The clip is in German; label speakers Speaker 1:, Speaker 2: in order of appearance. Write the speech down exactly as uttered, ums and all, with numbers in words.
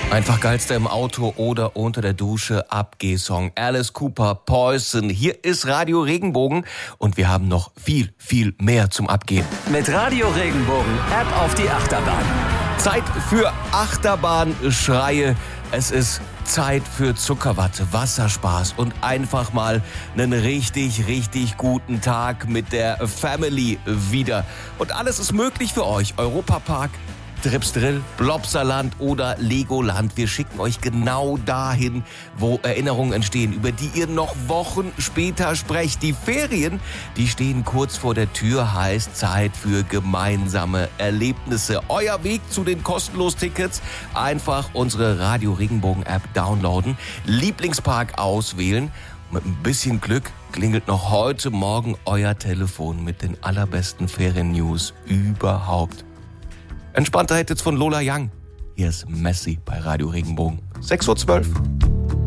Speaker 1: Einfach geilster im Auto oder unter der Dusche, Abgeh-Song. Alice Cooper, Poison. Hier ist Radio Regenbogen und wir haben noch viel, viel mehr zum Abgehen.
Speaker 2: Mit Radio Regenbogen, App auf die Achterbahn.
Speaker 1: Zeit für Achterbahnschreie. Es ist Zeit für Zuckerwatte, Wasserspaß und einfach mal einen richtig, richtig guten Tag mit der Family wieder. Und alles ist möglich für euch. Europapark, Tripsdrill, Blobserland oder Legoland. Wir schicken euch genau dahin, wo Erinnerungen entstehen, über die ihr noch Wochen später sprecht. Die Ferien, die stehen kurz vor der Tür, heißt Zeit für gemeinsame Erlebnisse. Euer Weg zu den Kostenlos-Tickets, einfach unsere Radio Regenbogen App downloaden, Lieblingspark auswählen. Mit ein bisschen Glück klingelt noch heute Morgen euer Telefon mit den allerbesten Ferien-News überhaupt. Entspannter Hit jetzt von Lola Young. Hier ist Messi bei Radio Regenbogen. sechs Uhr zwölf.